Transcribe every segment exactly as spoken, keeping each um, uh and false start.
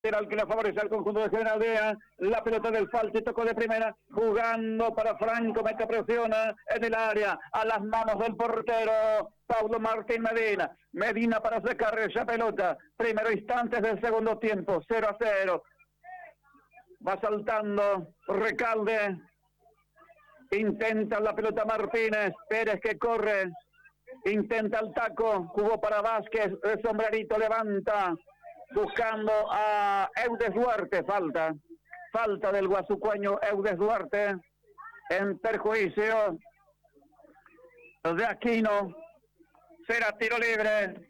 lateral que le favorece al conjunto de General Díaz. La pelota del Falti tocó de primera, jugando para Franco, mete presiona en el área, a las manos del portero Paulo Martín Medina. Medina para sacar esa pelota. Primero instantes del segundo tiempo, cero a cero. Va saltando Recalde. Intenta la pelota Martínez. Pérez que corre. Intenta el taco. Jugó para Vázquez. El sombrerito levanta. Buscando a Eudes Duarte. Falta. Falta del guasucueño Eudes Duarte. En perjuicio de Aquino. Será tiro libre.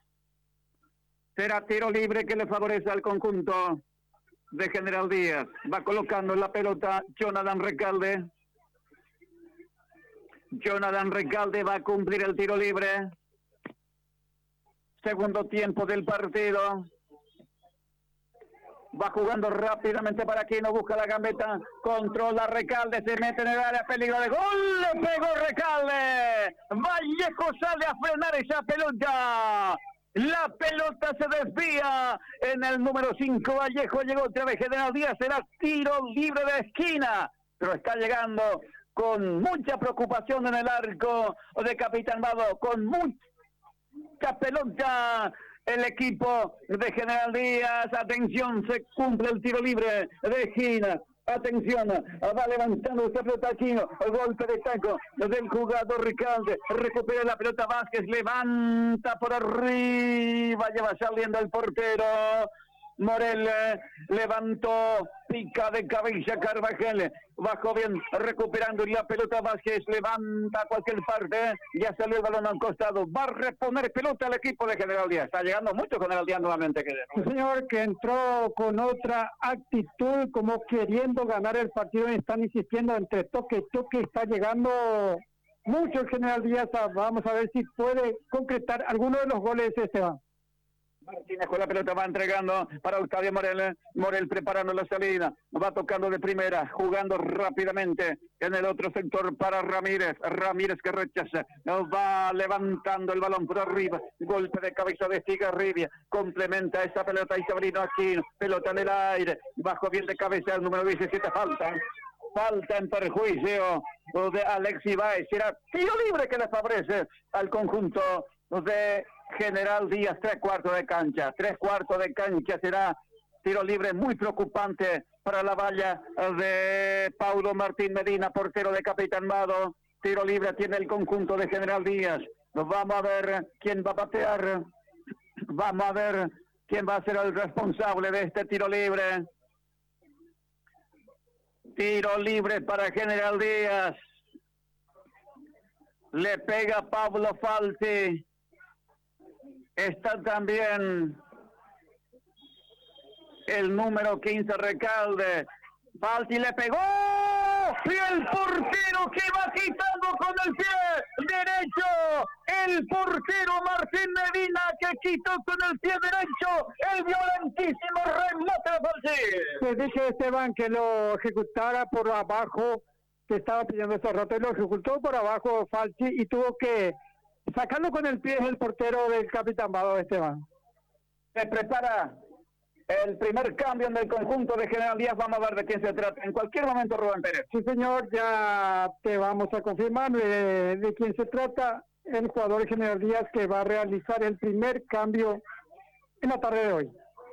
Será tiro libre que le favorece al conjunto de General Díaz. Va colocando la pelota Jonathan Recalde. Jonathan Recalde va a cumplir el tiro libre. Segundo tiempo del partido. Va jugando rápidamente para Aquino, busca la gambeta, controla Recalde, se mete en el área, peligro de gol, le pegó Recalde. Vallejo sale a frenar esa pelota. La pelota se desvía en el número cinco. Vallejo llegó otra vez. General Díaz, será tiro libre de esquina, pero está llegando con mucha preocupación en el arco de Capitán Vado, con mucha pelota el equipo de General Díaz. Atención, se cumple el tiro libre de esquina. Atención, va levantando esta pelota Aquino, el golpe de taco del jugador Recalde, recupera la pelota Vázquez, levanta por arriba, lleva saliendo el portero Morel, levantó, pica de cabeza Carvajal, bajó bien, recuperando la pelota Vázquez, levanta a cualquier parte, ya salió el balón al costado, va a reponer pelota al equipo de General Díaz. Está llegando mucho General Díaz nuevamente. Sí, señor, que entró con otra actitud, como queriendo ganar el partido, y están insistiendo entre toque y toque, está llegando mucho el General Díaz. Vamos a ver si puede concretar alguno de los goles, Esteban. Martínez con la pelota va entregando para Octavio Morel. Morel preparando la salida. Va tocando de primera, jugando rápidamente en el otro sector para Ramírez. Ramírez que rechaza. Va levantando el balón por arriba. Golpe de cabeza de Estigarribia. Complementa esa pelota y Sabrino Aquino. Pelota en el aire. Bajo bien de cabeza el número diecisiete. Falta. Falta en perjuicio de Alexis Báez. Será tiro libre que le favorece al conjunto de General Díaz. Tres cuartos de cancha, tres cuartos de cancha, será tiro libre muy preocupante para la valla de Paulo Martín Medina, portero de Capitán Vado. Tiro libre tiene el conjunto de General Díaz. Vamos a ver quién va a patear, vamos a ver quién va a ser el responsable de este tiro libre. Tiro libre para General Díaz. Le pega Pablo Falti. Está también el número quince, Recalde. Falti le pegó. Y el portero que va quitando con el pie derecho. El portero Martín Medina que quitó con el pie derecho el violentísimo remate de Falti. Le dije, Esteban, que lo ejecutara por abajo, que estaba pidiendo ese rato, y lo ejecutó por abajo Falti y tuvo que sacarlo con el pie el portero del Capitán Vado, Esteban. Se prepara el primer cambio en el conjunto de General Díaz. Vamos a ver de quién se trata. En cualquier momento, Rubén Pérez. Sí, señor, ya te vamos a confirmar de, de quién se trata. El jugador General Díaz que va a realizar el primer cambio en la tarde de hoy.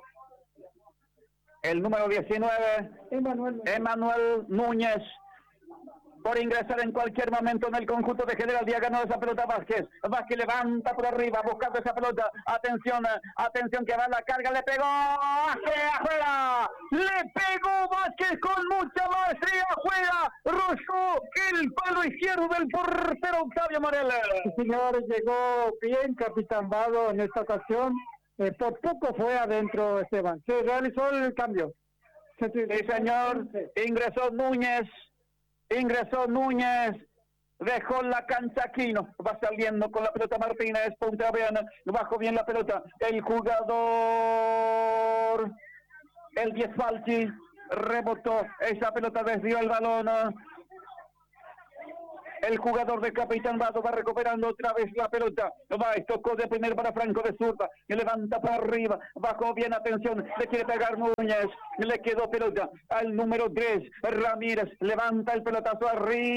El número diecinueve, Emanuel, Emanuel Núñez, por ingresar en cualquier momento en el conjunto de General Díaz. Ganó esa pelota Vázquez. Vázquez levanta por arriba, buscando esa pelota. Atención, atención que va la carga. Le pegó hacia afuera. Le pegó Vázquez con mucha maestría afuera. Rozó el palo izquierdo del portero Octavio Morel. Sí, señor, llegó bien Capitán Vado en esta ocasión. Eh, por poco fue adentro, Esteban. Se realizó el cambio. Sí, señor. Ingresó Núñez. Ingresó Núñez, dejó la cancha Aquino, va saliendo con la pelota Martínez, puntea bien, bajo bien la pelota, el jugador, el diez Falti, rebotó, esa pelota desvió el balón, el jugador de Capitán Vado va recuperando otra vez la pelota, va, tocó de primero para Franco de zurda, que levanta para arriba, bajó bien, atención, le quiere pegar Núñez, le quedó pelota al número tres, Ramírez, levanta el pelotazo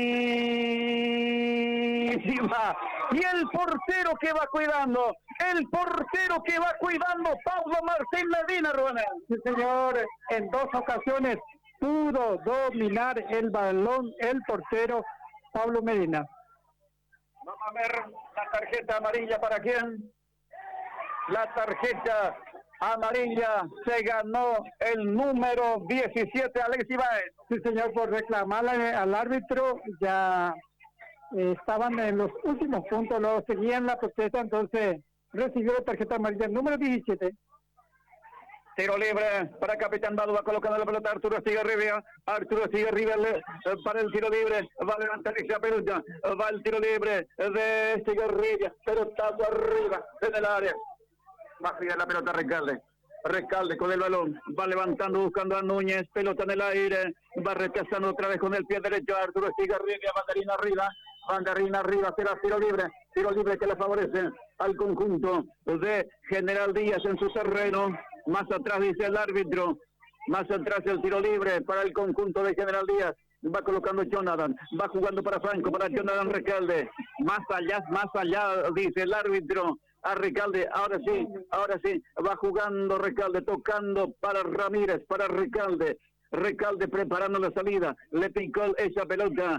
arriba, y el portero que va cuidando, el portero que va cuidando, Pablo Martín Medina, Rubén. Sí, señor, en dos ocasiones pudo dominar el balón el portero Pablo Medina. Vamos a ver la tarjeta amarilla para quién. La tarjeta amarilla se ganó el número diecisiete, Alexis Báez. Sí, señor, por reclamarle al árbitro, ya eh, estaban en los últimos puntos, lo seguían la protesta, entonces recibió la tarjeta amarilla número diecisiete. Tiro libre para Capitán Vado, va colocando la pelota Arturo Estigarribia, Arturo Estigarribia eh, para el tiro libre, va a levantar esa pelota, va el tiro libre de Estigarribia, pelotazo arriba en el área, va a girar la pelota Recalde, Recalde con el balón, va levantando buscando a Núñez, pelota en el aire, va rechazando otra vez con el pie derecho a Arturo Estigarribia, banderina arriba, banderina arriba, será tiro libre, tiro libre que le favorece al conjunto de General Díaz en su terreno. Más atrás dice el árbitro, más atrás el tiro libre para el conjunto de General Díaz, va colocando Jonathan, va jugando para Franco, para Jonathan Recalde, más allá, más allá dice el árbitro a Recalde, ahora sí, ahora sí, va jugando Recalde, tocando para Ramírez, para Recalde, Recalde preparando la salida, le picó esa pelota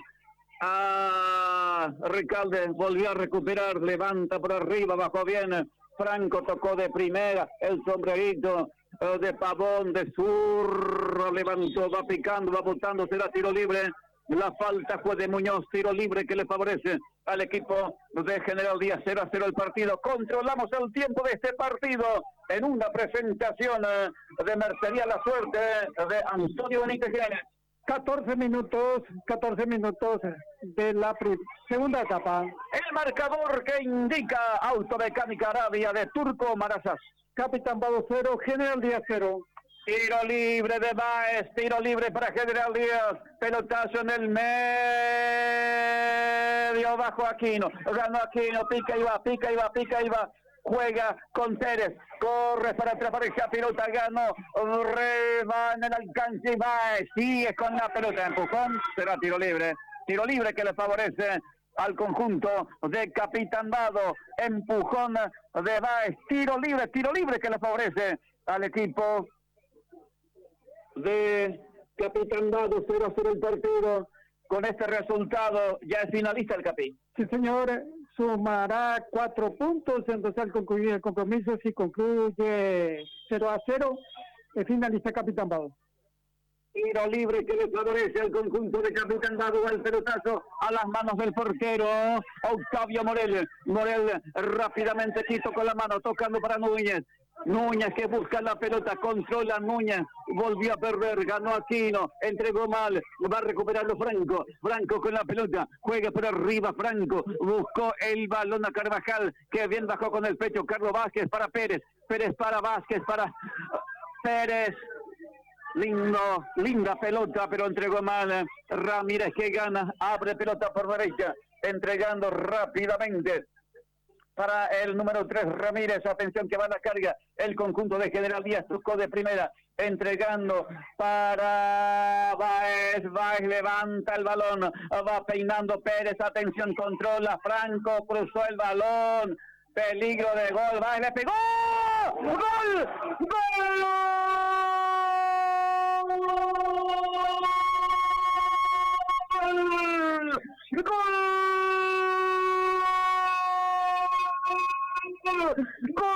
a Recalde, volvió a recuperar, levanta por arriba, bajó bien, Franco tocó de primera, el sombrerito uh, de Pavón, de sur, levantó, va picando, va botando, será tiro libre. La falta fue de Muñoz, tiro libre que le favorece al equipo de General Díaz, cero a cero el partido. Controlamos el tiempo de este partido en una presentación uh, de Mercería La Suerte de Antonio Benítez Jiménez. catorce minutos, catorce minutos de la segunda etapa. El marcador que indica Automecánica Arabia de Turco Marazás. Capitán Vado cero, General Díaz cero. Tiro libre de Báez, tiro libre para General Díaz, pelotazo en el medio, bajo Aquino, ganó Aquino, pica y va, pica y va, pica y va. Juega con Pérez, corre para atrás para esa pelota, ganó, reba en el alcance y Báez, sigue con la pelota, empujón, será tiro libre, tiro libre que le favorece al conjunto de Capitán Vado, empujón de Báez, tiro libre, tiro libre que le favorece al equipo de Capitán Vado, cero a cero el partido. Con este resultado ya es finalista el Capi. Sí, señor, sumará cuatro puntos, entonces al concluir el compromiso, si concluye cero a cero, es finalista Capitán Vado. Tiro libre que le favorece al conjunto de Capitán Vado, el pelotazo a las manos del portero Octavio Morel. Morel rápidamente quiso con la mano, tocando para Núñez. Núñez que busca la pelota, controla Núñez, volvió a perder, ganó Aquino, entregó mal, va recuperando Franco, Franco con la pelota, juega por arriba Franco, buscó el balón a Carvajal, que bien bajó con el pecho, Carlos Vázquez para Pérez, Pérez para Vázquez, para Pérez, lindo, linda pelota, pero entregó mal, Ramírez que gana, abre pelota por derecha, entregando rápidamente para el número tres, Ramírez, atención que va a la carga, el conjunto de General Díaz, tocó de primera, entregando para Báez, Báez levanta el balón, va peinando Pérez, atención, controla, Franco, cruzó el balón, peligro de gol, Báez le pegó, ¡gol! ¡Gol! ¡Gol! ¡Gol!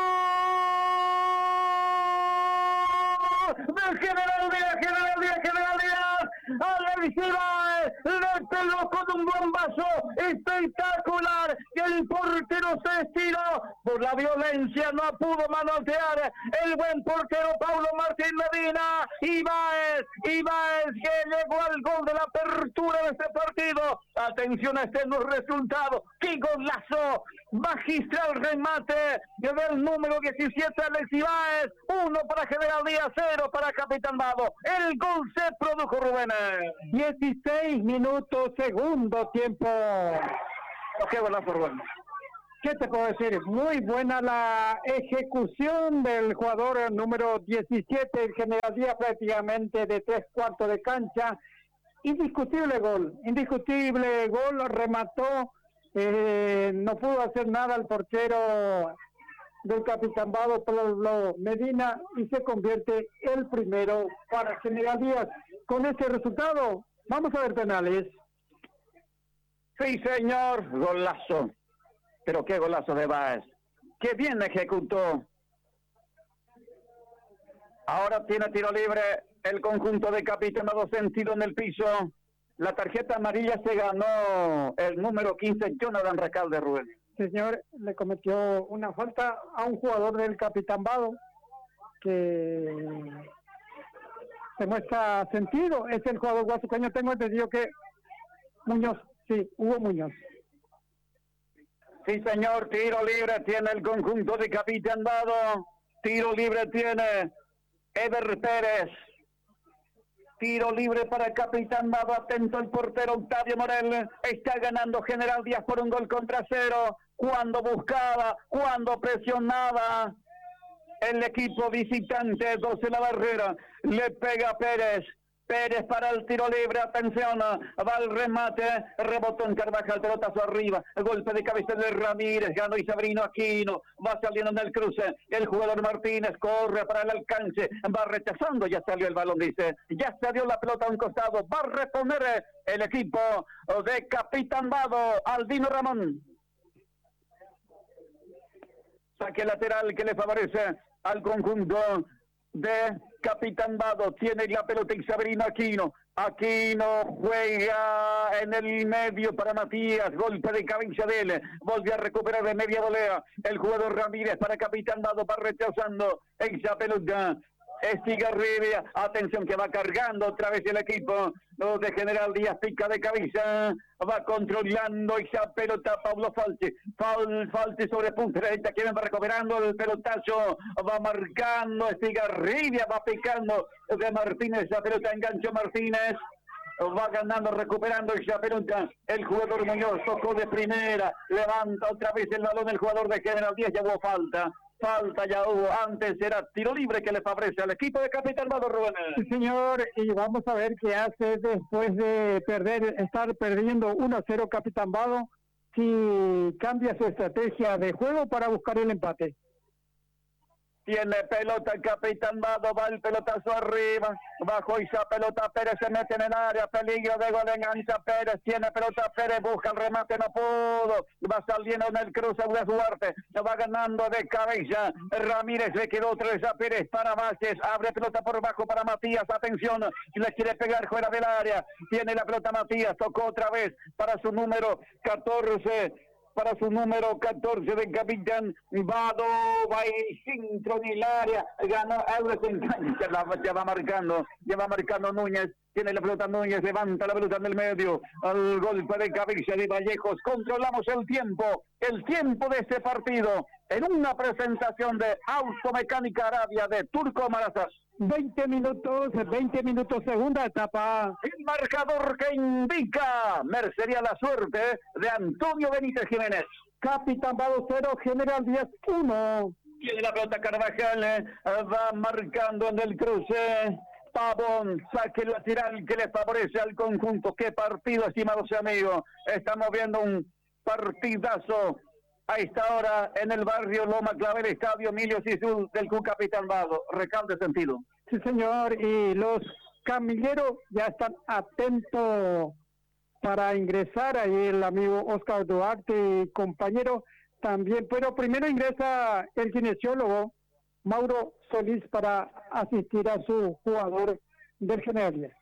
¡Del General Díaz, General Díaz, General Díaz! ¡Alexis Báez le pegó con un bombazo espectacular! Y el portero se estiró por la violencia, no pudo manotear el buen portero Pablo Martín Medina. Ibáez, Ibáez que llegó al gol de la apertura de este partido. Atención a este nuevo resultado. ¡Qué golazo! Magistral remate del número diecisiete, Alex Ibáez. Uno para General Díaz, cero para Capitán Vado. El gol se produjo, Rubén. dieciséis minutos, segundo tiempo. ¡Qué golazo, Rubén! ¿Qué te puedo decir? Muy buena la ejecución del jugador número diecisiete, el General Díaz, prácticamente de tres cuartos de cancha. Indiscutible gol, indiscutible gol, remató, eh, no pudo hacer nada el portero del Capitán Vado, Pablo Medina, y se convierte el primero para General Díaz. Con este resultado, vamos a ver penales. Sí, señor, golazo. Pero qué golazo de Báez. Qué bien ejecutó. Ahora tiene tiro libre el conjunto de Capitán Vado, sentido en el piso. La tarjeta amarilla se ganó el número quince, Jonathan Recalde, Rubén. Señor, le cometió una falta a un jugador del Capitán Vado que se muestra sentido. Es el jugador guasucaño. Tengo entendido que Muñoz, sí, Hugo Muñoz. Sí, señor, tiro libre tiene el conjunto de Capitán Vado. Tiro libre tiene Ever Pérez. Tiro libre para Capitán Vado. Atento el portero Octavio Morel. Está ganando General Díaz por un gol contra cero. Cuando buscaba, cuando presionaba el equipo visitante, doce la barrera. Le pega Pérez. Pérez para el tiro libre, atención, va el remate, rebotó en Carvajal, pelotazo arriba, el golpe de cabeza de Ramírez, ganó Isabrino Aquino, va saliendo en el cruce, el jugador Martínez corre para el alcance, va rechazando, ya salió el balón, dice, ya se dio la pelota a un costado, va a reponer el equipo de Capitán Vado, Aldino Ramón. Saque lateral que le favorece al conjunto de Capitán Vado. Tiene la pelota Isabrino Aquino. Aquino juega en el medio para Matías. Golpe de cabeza de él. Volvió a recuperar de media volea. El jugador Ramírez para Capitán Vado. Va rechazando esa pelota. Estigarribia, atención que va cargando otra vez el equipo de General Díaz, pica de cabeza, va controlando esa pelota Pablo Falti, Fal, Falti sobre punta derecha, que va recuperando el pelotazo, va marcando Estigarribia, va picando de Martínez, esa pelota enganchó Martínez, va ganando, recuperando esa pelota, el jugador Muñoz tocó de primera, levanta otra vez el balón el jugador de General Díaz, ya hubo falta. Falta ya hubo, antes era tiro libre que le favorece al equipo de Capitán Vado, Rubén. Sí, señor, y vamos a ver qué hace después de perder, estar perdiendo uno a cero Capitán Vado, si cambia su estrategia de juego para buscar el empate. Tiene pelota el Capitán Vado, va el pelotazo arriba, bajo esa pelota Pérez se mete en el área, peligro de gol, engancha Pérez, tiene pelota Pérez, busca el remate, no pudo, va saliendo en el cruce de Duarte, va ganando de cabeza, Ramírez le quedó tres a Pérez para Vázquez, abre pelota por bajo para Matías, atención, le quiere pegar fuera del área, tiene la pelota Matías, tocó otra vez para su número catorce, para su número catorce de Capitán Vado, va y centro en el área, ganó Euros en cancha, ya va marcando, ya va marcando Núñez, tiene la pelota Núñez, levanta la pelota en el medio, al golpe de cabeza de Vallejos, controlamos el tiempo, el tiempo de este partido, en una presentación de Automecánica Arabia de Turco Marazas. veinte minutos, veinte minutos, segunda etapa. El marcador que indica merecería la suerte de Antonio Benítez Jiménez. Capitán Vado cero, General Díaz uno. Tiene la pelota Carvajal, eh, va marcando en el cruce. Pavón, saque lateral que le favorece al conjunto. Qué partido, estimados amigos. Estamos viendo un partidazo a esta hora en el barrio Loma Clavel, Estadio Emilio Cisú del Club Capitán Vado. Recalde sentido. Sí, señor, y los camilleros ya están atentos para ingresar. Ahí el amigo Oscar Duarte y compañero también, pero primero ingresa el kinesiólogo Mauro Solís para asistir a su jugador del General Díaz.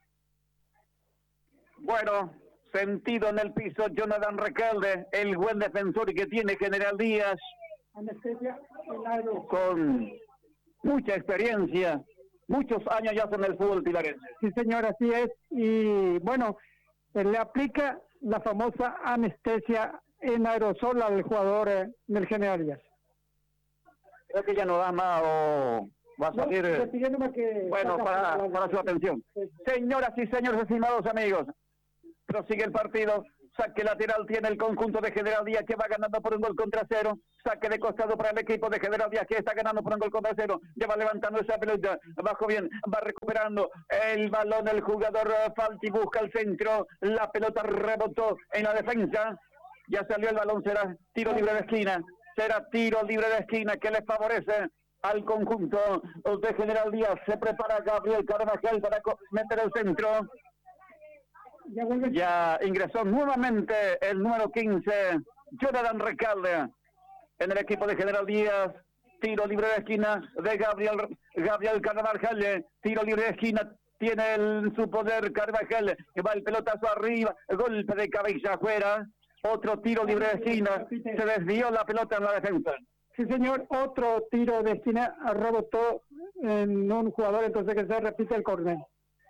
Bueno, sentido en el piso Jonathan Recalde, el buen defensor que tiene General Díaz, Anestesia, Hilario. con mucha experiencia muchos años ya en el fútbol pilarense. Sí, señor, así es. Y bueno, eh, le aplica la famosa anestesia en aerosol al jugador eh, del General Díaz. Creo que ya no da más o va a salir. No, que bueno, para, para su atención. Sí. Señoras y señores, estimados amigos, prosigue el partido. Saque lateral tiene el conjunto de General Díaz, que va ganando por un gol contra cero. Saque de costado para el equipo de General Díaz, que está ganando por un gol contra cero. Ya va levantando esa pelota. Abajo bien, va recuperando el balón. El jugador Falti busca el centro. La pelota rebotó en la defensa. Ya salió el balón. Será tiro libre de esquina. Será tiro libre de esquina que le favorece al conjunto de General Díaz. Se prepara Gabriel Carvajal para meter el centro. Ya, ya ingresó nuevamente el número quince, Jonathan Recalde, en el equipo de General Díaz. Tiro libre de esquina de Gabriel Gabriel Carvajal. Tiro libre de esquina tiene en su poder Carvajal, que va el pelotazo arriba, golpe de cabeza afuera. Otro tiro libre de esquina, se desvió la pelota en la defensa. Sí, señor, otro tiro de esquina rebotó en un jugador, entonces que se repite el córner.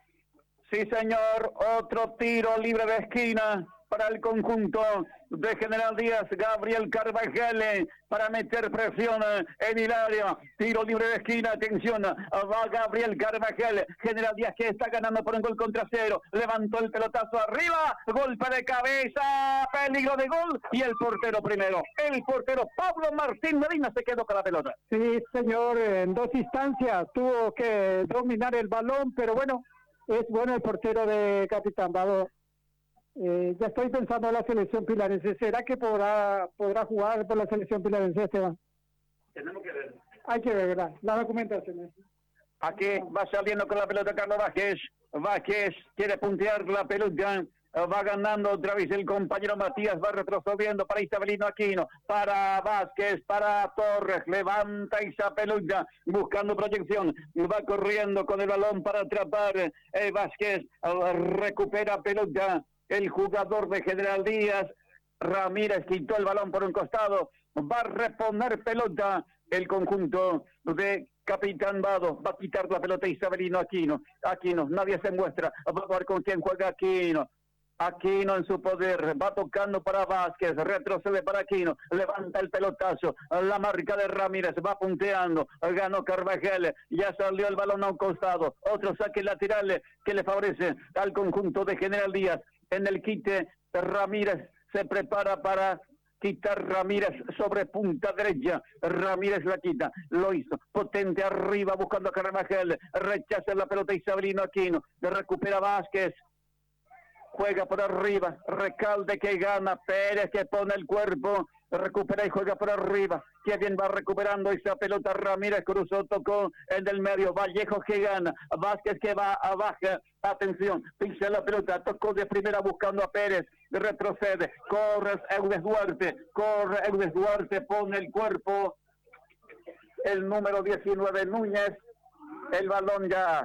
Sí, señor, otro tiro libre de esquina para el conjunto de General Díaz. Gabriel Carvajal para meter presión en el área. Tiro libre de esquina, atención, va Gabriel Carvajal. General Díaz que está ganando por un gol contra cero. Levantó el pelotazo arriba, golpe de cabeza, peligro de gol y el portero primero. El portero Pablo Martín Medina se quedó con la pelota. Sí, señor, en dos instancias tuvo que dominar el balón, pero bueno, es bueno el portero de Capitán Vado. Eh, ya estoy pensando en la selección pilarense. ¿Será que podrá podrá jugar por la selección pilarense, Esteban? Tenemos que ver. Hay que ver, ¿verdad? La documentación. Aquí va saliendo con la pelota Carlos Vázquez. Vázquez quiere puntear la pelota. Va ganando otra vez el compañero Matías, va retrocediendo para Isabelino Aquino, para Vázquez, para Torres, levanta esa pelota, buscando proyección, va corriendo con el balón para atrapar, eh, Vázquez recupera pelota, el jugador de General Díaz, Ramírez quitó el balón por un costado, va a reponer pelota, el conjunto de Capitán Vado, va a quitar la pelota Isabelino Aquino, Aquino, nadie se muestra, va a ver con quién juega Aquino, Aquino en su poder, va tocando para Vázquez, retrocede para Aquino, levanta el pelotazo, la marca de Ramírez, va punteando, ganó Carvajal, ya salió el balón a un costado, otro saque lateral que le favorece al conjunto de General Díaz, en el quite Ramírez se prepara para quitar Ramírez sobre punta derecha, Ramírez la quita, lo hizo, potente arriba buscando a Carvajal, rechaza la pelota Isabelino Aquino, recupera Vázquez, juega por arriba, Recalde que gana, Pérez que pone el cuerpo, recupera y juega por arriba, que bien va recuperando esa pelota, Ramírez cruzó, tocó en el medio, Vallejo que gana, Vázquez que va abajo, atención, pisa la pelota, tocó de primera buscando a Pérez, retrocede, corre Eudes Duarte, corre Eudes Duarte, pone el cuerpo, el número diecinueve Núñez, el balón ya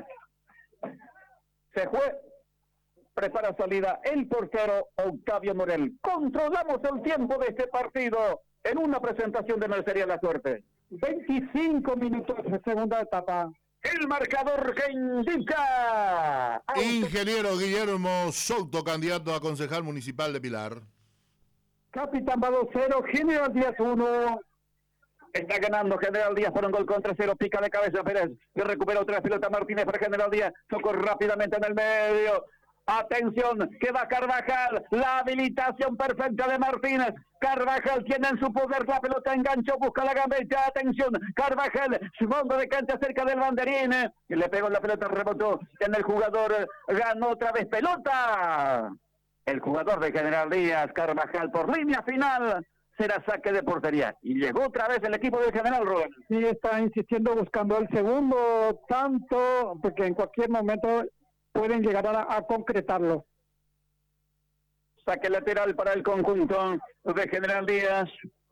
se fue. Prepara salida el portero Octavio Morel. Controlamos el tiempo de este partido en una presentación de Mercería La Suerte. veinticinco minutos de segunda etapa. El marcador que indica... Ingeniero Guillermo Souto, candidato a concejal municipal de Pilar. Capitán Vado cero, General Díaz uno. Está ganando General Díaz por un gol contra cero, pica de cabeza Pérez, que recupera otra pelota Martínez para General Díaz, tocó rápidamente en el medio. Atención, que va Carvajal, la habilitación perfecta de Martínez, Carvajal tiene en su poder la pelota, enganchó, busca la gambeta, atención, Carvajal, su fondo de cancha cerca del banderín, y le pegó la pelota, rebotó en el jugador, ganó otra vez pelota, el jugador de General Díaz, Carvajal, por línea final, será saque de portería, y llegó otra vez el equipo de General Rubén. Sí, está insistiendo buscando el segundo tanto, porque en cualquier momento pueden llegar a, a concretarlo. Saque lateral para el conjunto de General Díaz.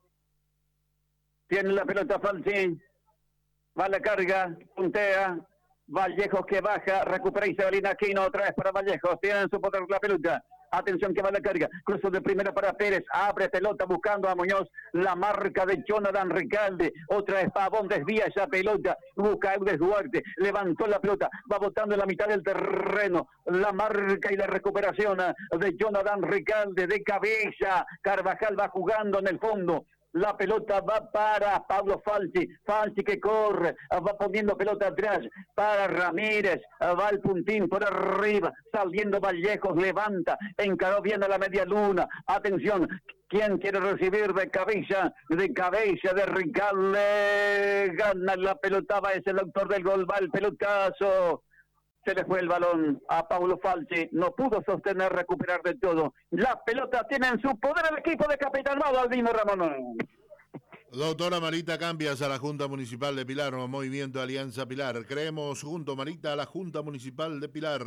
Tiene la pelota Falsi. Va la carga, puntea. Vallejos que baja, recupera Isabelina Aquino otra vez para Vallejos. Tiene en su poder la pelota. atención que va la carga, cruzo de primera para Pérez, abre pelota buscando a Muñoz, la marca de Jonathan Recalde, otra vez Pavón desvía esa pelota, busca a Eudes Duarte, levantó la pelota, va botando en la mitad del terreno, la marca y la recuperación de Jonathan Recalde de cabeza, Carvajal va jugando en el fondo, la pelota va para Pablo Falchi, Falchi que corre, va poniendo pelota atrás para Ramírez, va el puntín por arriba, saliendo Vallejos, levanta, encaró bien a la media luna, atención, ¿quién quiere recibir de cabeza, de cabeza de Ricalde? Gana la pelota, va, es el autor del gol, va el pelotazo. Se le fue el balón a Paulo Falchi, no pudo sostener, recuperar de todo. La pelota tiene en su poder el equipo de Capitán Mado, Albino Ramón. Doctora Marita Cambias a la Junta Municipal de Pilar, Movimiento Alianza Pilar. Creemos junto, Marita, a la Junta Municipal de Pilar.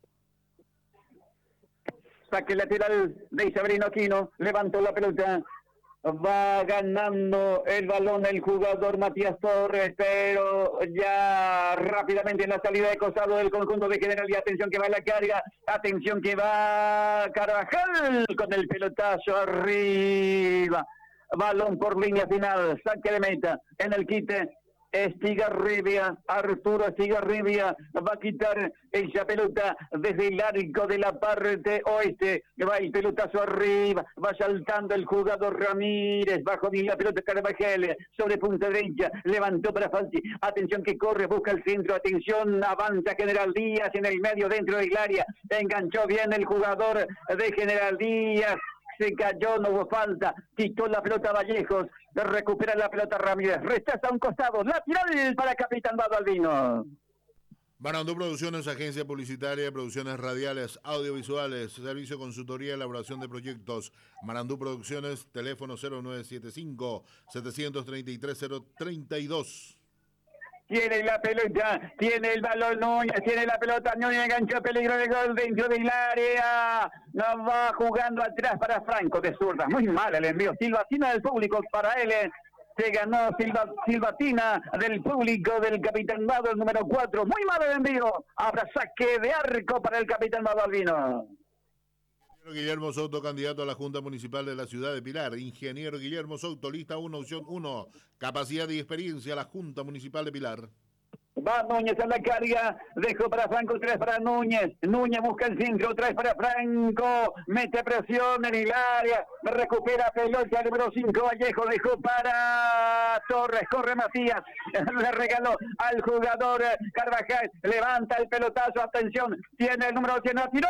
Saque lateral de Isabelino Aquino, levantó la pelota. Va ganando el balón el jugador Matías Torres, pero ya rápidamente en la salida de costado del conjunto de General, y atención que va la carga, atención que va Carvajal con el pelotazo arriba, balón por línea final, saque de meta en el quite. Estigarribia, Arturo Estigarribia va a quitar esa pelota desde el arco de la parte oeste, va el pelotazo arriba, va saltando el jugador Ramírez, bajo la pelota Carvajal, sobre punta derecha, levantó para Falchi, atención que corre, busca el centro, atención, avanza General Díaz en el medio dentro del área, enganchó bien el jugador de General Díaz, se cayó, no hubo falta, quitó la pelota Vallejos, recupera la pelota Ramírez, rechaza a un costado, lateral para Capitán Mado Albino. Marandú Producciones, agencia publicitaria, producciones radiales, audiovisuales, servicio, consultoría, elaboración de proyectos. Marandú Producciones, teléfono cero nueve siete cinco, siete tres tres, cero tres dos. Tiene la pelota, tiene el balón Núñez, tiene la pelota Núñez, enganchó, peligro de gol dentro del área, no va jugando atrás para Franco de zurda, muy mal el envío, silbatina del público para él, se ganó silba, silbatina del público del Capitán Mado, el número cuatro, muy mal el envío, habrá saque de arco para el Capitán Mado Albino. Guillermo Souto, candidato a la Junta Municipal de la Ciudad de Pilar. Ingeniero Guillermo Souto, lista uno, opción uno. Capacidad y experiencia a la Junta Municipal de Pilar. Va Núñez a la carga, dejó para Franco, tres para Núñez, Núñez busca el centro, tres para Franco, mete presión en el área, recupera pelota, número cinco, Vallejo, dejó para Torres, corre Matías, le regaló al jugador Carvajal, levanta el pelotazo, atención, tiene el número, tiene, tiró,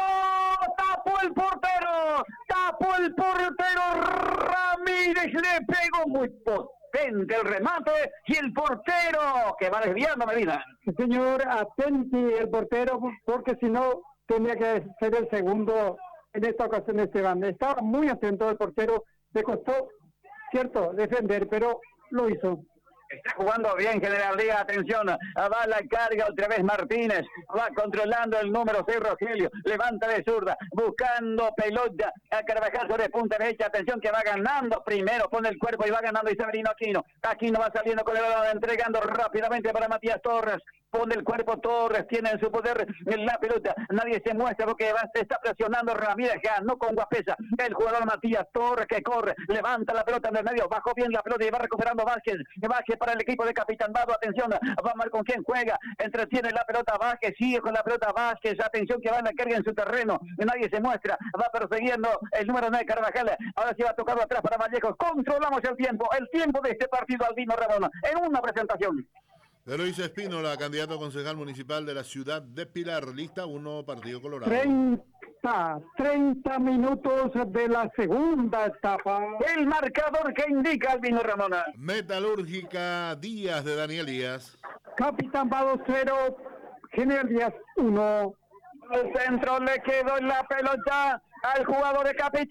tapó el portero, tapó el portero, Ramírez le pegó muy potente el remate y el portero que va desviando Medina. Señor, atenti el portero, porque si no tenía que ser el segundo en esta ocasión Esteban. Estaba muy atento el portero, le costó, cierto, defender, pero lo hizo. Está jugando bien General Díaz, atención, va la carga otra vez Martínez, va controlando el número seis Rogelio, levanta de zurda, buscando pelota a Carvajal sobre punta derecha, atención que va ganando primero, pone el cuerpo y va ganando Isabelino Aquino, Aquino va saliendo con el balón, entregando rápidamente para Matías Torres, pone el cuerpo Torres, tiene en su poder la pelota, nadie se muestra porque va, está presionando Ramírez, ganó con Guapesa, el jugador Matías Torres que corre, levanta la pelota en el medio, bajó bien la pelota y va recuperando Vázquez, Vázquez para el equipo de Capitán Mado, atención, vamos a ver con quién juega, entretiene la pelota Vázquez, sigue con la pelota Vázquez, atención que va en la carga en su terreno, nadie se muestra, va persiguiendo el número nueve Carvajal, ahora sí va tocado atrás para Vallejos, controlamos el tiempo, el tiempo de este partido Albino Ramón, en una presentación. Eloísa Espínola, candidato a concejal municipal de la ciudad de Pilar, lista uno, Partido Colorado. treinta, treinta minutos de la segunda etapa. El marcador que indica Albino Ramona. Metalúrgica Díaz de Daniel Díaz. Capitán Mado cero, General Díaz uno. El centro le quedó en la pelota al jugador de Capitán.